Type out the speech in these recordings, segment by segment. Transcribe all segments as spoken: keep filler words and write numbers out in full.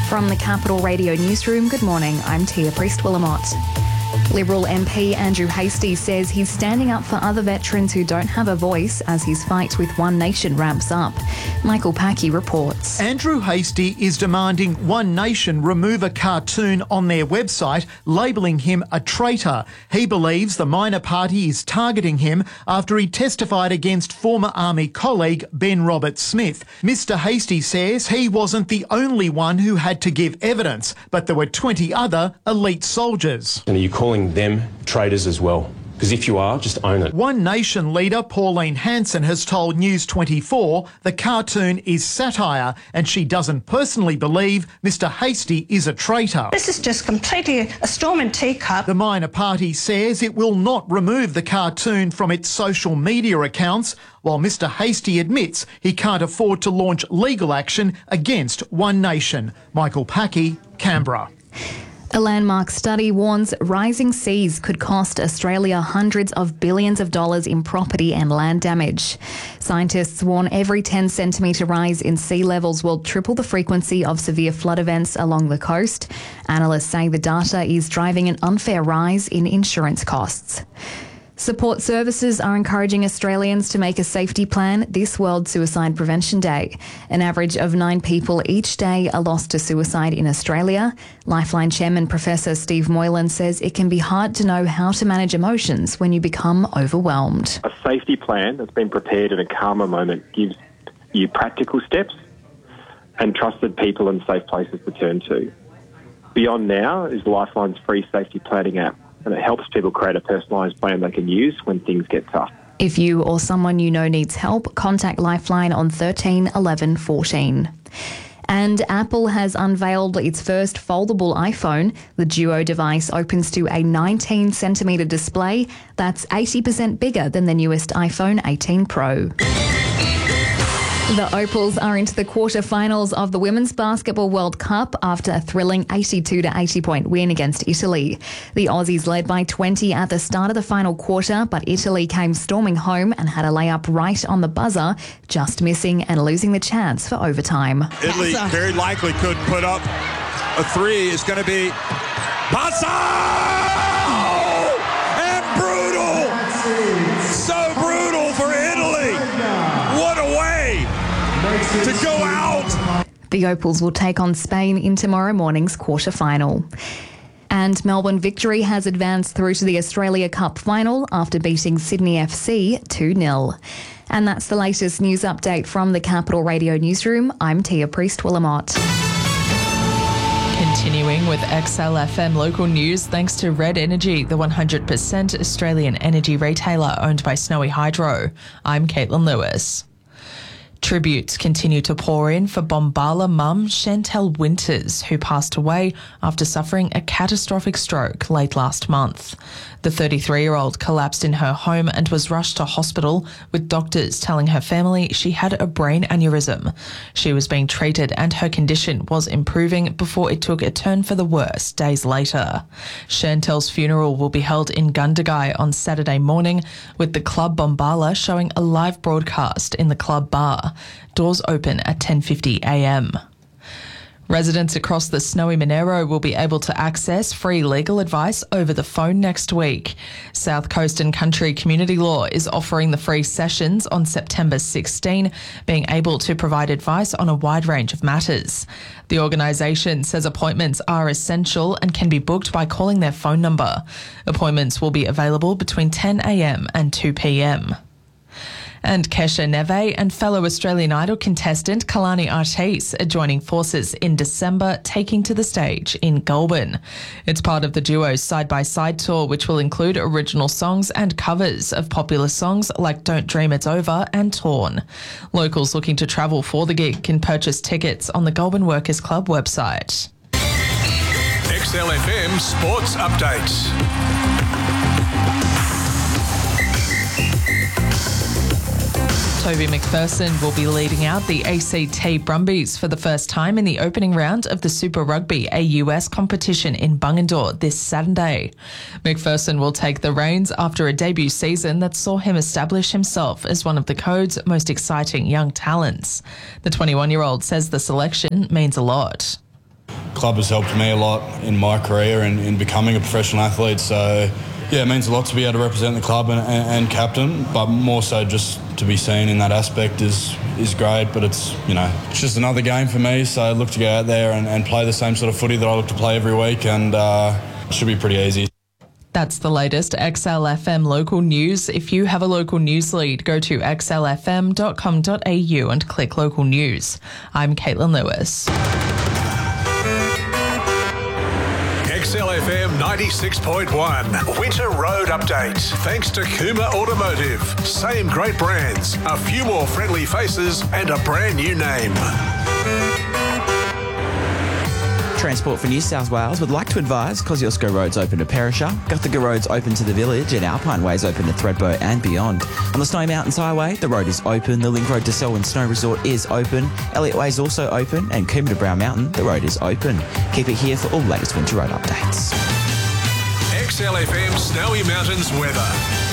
From the Capital Radio Newsroom, good morning, I'm Tia Priest-Willamott. Liberal M P Andrew Hastie says he's standing up for other veterans who don't have a voice as his fight with One Nation ramps up. Michael Packey reports. Andrew Hastie is demanding One Nation remove a cartoon on their website labelling him a traitor. He believes the minor party is targeting him after he testified against former Army colleague Ben Roberts-Smith. Mister Hastie says he wasn't the only one who had to give evidence, but there were twenty other elite soldiers. And are you calling them traitors as well? Because if you are, just own it. One Nation leader Pauline Hanson has told News twenty-four the cartoon is satire and she doesn't personally believe Mister Hastie is a traitor. This is just completely a storm in teacup. The minor party says it will not remove the cartoon from its social media accounts, while Mister Hastie admits he can't afford to launch legal action against One Nation. Michael Packey, Canberra. A landmark study warns rising seas could cost Australia hundreds of billions of dollars in property and land damage. Scientists warn every ten centimetre rise in sea levels will triple the frequency of severe flood events along the coast. Analysts say the data is driving an unfair rise in insurance costs. Support services are encouraging Australians to make a safety plan this World Suicide Prevention Day. An average of nine people each day are lost to suicide in Australia. Lifeline Chairman Professor Steve Moylan says it can be hard to know how to manage emotions when you become overwhelmed. A safety plan that's been prepared in a calmer moment gives you practical steps and trusted people and safe places to turn to. Beyond now is Lifeline's free safety planning app, and it helps people create a personalised plan they can use when things get tough. If you or someone you know needs help, contact Lifeline on thirteen eleven fourteen. And Apple has unveiled its first foldable iPhone. The Duo device opens to a nineteen centimetre display that's eighty percent bigger than the newest iPhone eighteen Pro. The Opals are into the quarterfinals of the Women's Basketball World Cup after a thrilling eighty-two to eighty point win against Italy. The Aussies led by twenty at the start of the final quarter, but Italy came storming home and had a layup right on the buzzer, just missing and losing the chance for overtime. Italy very likely could put up a three. It's going to be Pazza! And brutal! So brutal for Italy! What a way to go out! The Opals will take on Spain in tomorrow morning's quarter-final. And Melbourne Victory has advanced through to the Australia Cup final after beating Sydney F C two nil. And that's the latest news update from the Capital Radio Newsroom. I'm Tia Priest-Willamott. Continuing with X L F M local news, thanks to Red Energy, the one hundred percent Australian energy retailer owned by Snowy Hydro. I'm Caitlin Lewis. Tributes continue to pour in for Bombala mum Chantel Winters, who passed away after suffering a catastrophic stroke late last month. The thirty-three-year-old collapsed in her home and was rushed to hospital, with doctors telling her family she had a brain aneurysm. She was being treated and her condition was improving before it took a turn for the worse days later. Chantel's funeral will be held in Gundagai on Saturday morning, with the Club Bombala showing a live broadcast in the club bar. Doors open at ten fifty a m. Residents across the snowy Monero will be able to access free legal advice over the phone next week. South Coast and Country Community Law is offering the free sessions on September sixteenth, being able to provide advice on a wide range of matters. The organisation says appointments are essential and can be booked by calling their phone number. Appointments will be available between ten a m and two p m. And Kesha Neve and fellow Australian Idol contestant Kalani Artis are joining forces in December, taking to the stage in Goulburn. It's part of the duo's side-by-side tour, which will include original songs and covers of popular songs like Don't Dream It's Over and Torn. Locals looking to travel for the gig can purchase tickets on the Goulburn Workers Club website. X L F M Sports Updates. Toby McPherson will be leading out the A C T Brumbies for the first time in the opening round of the Super Rugby A U S competition in Bungendore this Saturday. McPherson will take the reins after a debut season that saw him establish himself as one of the code's most exciting young talents. The twenty-one-year-old says the selection means a lot. club has helped me a lot in my career and in becoming a professional athlete. So, yeah, it means a lot to be able to represent the club and, and, and captain, but more so just to be seen in that aspect is is great. But it's, you know, it's just another game for me, so I look to go out there and, and play the same sort of footy that I look to play every week, and uh, it should be pretty easy. That's the latest X L F M local news. If you have a local news lead, go to x l f m dot com dot a u and click local news. I'm Caitlin Lewis. X L F M ninety-six point one Winter Road Update. Thanks to Kuma Automotive. Same great brands, a few more friendly faces and a brand new name. Transport for New South Wales would like to advise Kosciuszko Road's open to Perisher, Guthaga Road's open to the Village, and Alpine Way's open to Thredbo and beyond. On the Snowy Mountains Highway, the road is open, the Link Road to Selwyn Snow Resort is open, Elliott Way is also open, and Coombe to Brown Mountain, the road is open. Keep it here for all latest winter road updates. X L F M Snowy Mountains weather.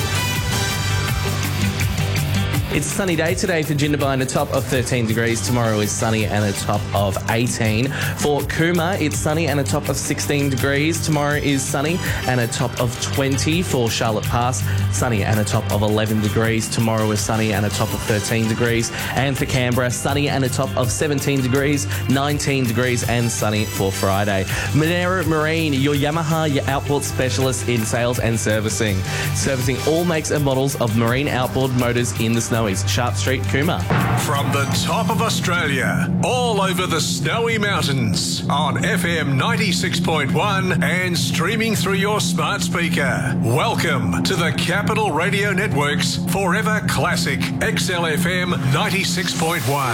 It's a sunny day today for Jindabyne, a top of thirteen degrees. Tomorrow is sunny and a top of eighteen. For Cooma, it's sunny and a top of sixteen degrees. Tomorrow is sunny and a top of twenty. For Charlotte Pass, sunny and a top of eleven degrees. Tomorrow is sunny and a top of thirteen degrees. And for Canberra, sunny and a top of seventeen degrees, nineteen degrees and sunny for Friday. Monera Marine, your Yamaha, your outboard specialist in sales and servicing. Servicing all makes and models of marine outboard motors in the snow. Sharp Street, Cooma. From the top of Australia, all over the Snowy Mountains, on F M ninety-six point one and streaming through your smart speaker. Welcome to the Capital Radio Network's Forever Classic X L F M ninety-six point one.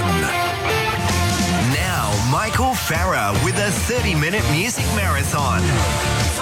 Now, Michael Farah with a thirty-minute music marathon.